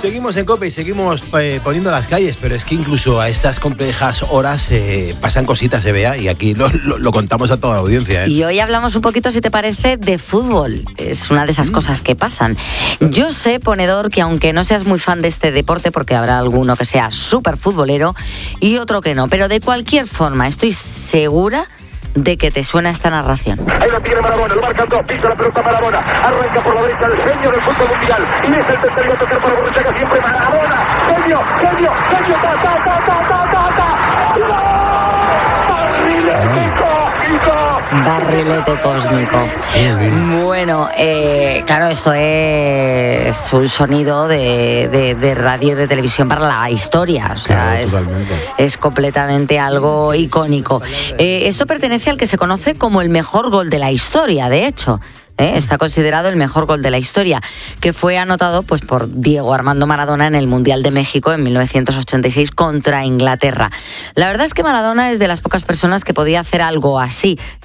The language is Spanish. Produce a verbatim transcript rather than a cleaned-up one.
Seguimos en COPE y seguimos eh, poniendo las calles, pero es que incluso a estas complejas horas eh, pasan cositas, de Bea, y aquí lo, lo, lo contamos a toda la audiencia. ¿eh? Y hoy hablamos un poquito, si te parece, de fútbol. Es una de esas mm. cosas que pasan. Yo sé, ponedor, que aunque no seas muy fan de este deporte, porque habrá alguno que sea súper futbolero y otro que no, pero de cualquier forma estoy segura de que te suena esta narración. Ahí la tiene Maradona, lo marcan dos, pisa la pelota Maradona, arranca por la derecha el genio del fútbol mundial, y es el tercero a tocar para Borruchaga, siempre Maradona, genio, genio, genio, ta, ta, ta, ta, ta, ta, ta, barrilete cósmico. Bueno, eh, claro, esto es un sonido de, de, de radio y de televisión para la historia. O sea, claro, es, es completamente algo icónico. Eh, esto pertenece al que se conoce como el mejor gol de la historia, de hecho. ¿Eh? Está considerado el mejor gol de la historia, que fue anotado pues, por Diego Armando Maradona en el Mundial de México en mil novecientos ochenta y seis contra Inglaterra. La verdad es que Maradona es de las pocas personas que podía hacer algo así.